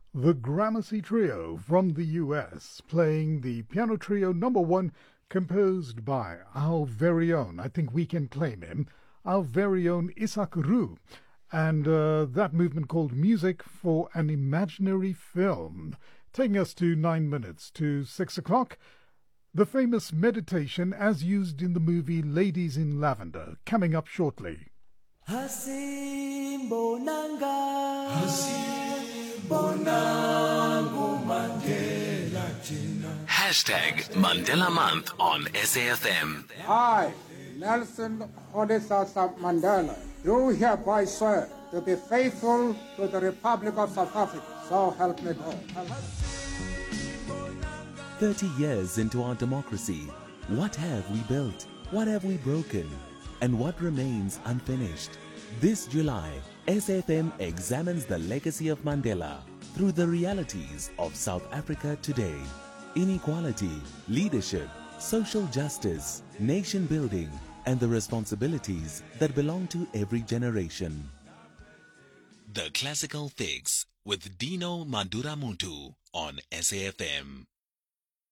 The Gramercy Trio from the US, playing the Piano Trio number 1, composed by our very own, I think we can claim him, our very own Isak Ru, and that movement called Music for an Imaginary Film, taking us to 9 minutes to 6 o'clock. The famous meditation as used in the movie Ladies in Lavender, coming up shortly. Hashtag Mandela Month on SAFM. I, Nelson Rolihlahla Mandela, do hereby swear to be faithful to the Republic of South Africa. So help me God. 30 years into our democracy, what have we built? What have we broken? And what remains unfinished? This July, SAFM examines the legacy of Mandela through the realities of South Africa today. Inequality, leadership, social justice, nation building, and the responsibilities that belong to every generation. The Classical Fix with Dino Maduramuntu on SAFM.